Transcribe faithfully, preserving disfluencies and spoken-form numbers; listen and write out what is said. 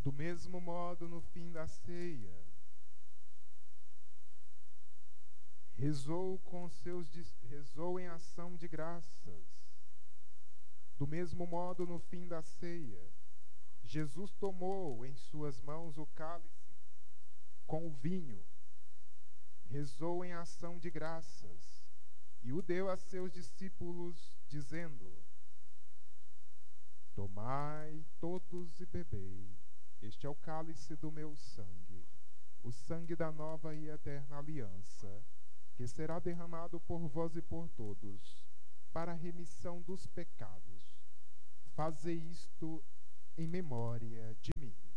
Do mesmo modo, no fim da ceia, rezou com seus rezou em ação de graças. Do mesmo modo, no fim da ceia, Jesus tomou em suas mãos o cálice com o vinho, rezou em ação de graças e o deu a seus discípulos, dizendo: Tomai todos e bebei, este é o cálice do meu sangue, o sangue da nova e eterna aliança, que será derramado por vós e por todos, para a remissão dos pecados. Fazei isto em memória de mim.